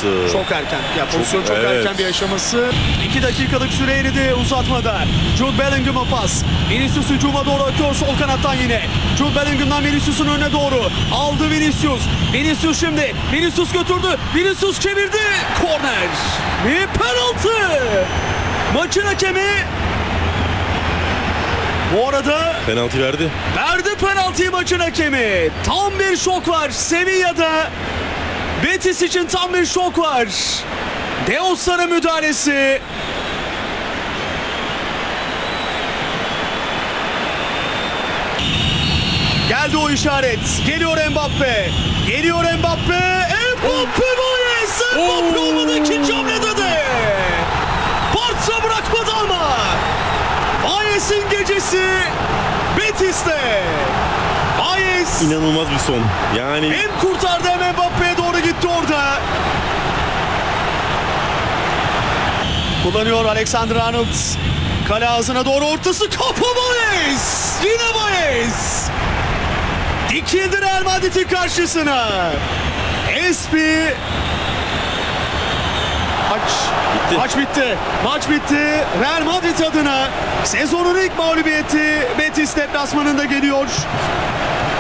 aşaması. Çok erken. Ya pozisyon çok evet. erken bir aşaması. 2 dakikalık süre eridi uzatmada. Jude Bellingham'a pas. Vinicius hücuma doğru akıyor sol kanattan yine. Jude Bellingham'dan Vinicius'un önüne doğru. Aldı Vinicius. Vinicius şimdi. Vinicius götürdü. Vinicius çevirdi. Korner. Ve penaltı. Maçın hakemi bu arada Penaltı verdi. verdi penaltıyı maçın hakemi. Tam bir şok var Sevilla'da. Betis için tam bir şok var. Deos'ların müdahalesi. Geldi o işaret. Geliyor Mbappe. Geliyor Mbappe. Mbappe Bayes. Mbappe olmadı ikinci hamlede de. Barça bırakmadı ama. Bayes'in gecesi Betis'te. Bayes İnanılmaz bir son. Yani hem kurtardı hem Mbappe'ye doğru gitti orada. Kullanıyor Alexander Arnold. Kale ağzına doğru ortası. Kafa Bayes. Yine Bayes. Dikildi Real Madrid'in karşısına. Espi. Maç bitti. Maç bitti. Real Madrid adına sezonun ilk mağlubiyeti Betis deplasmanında geliyor.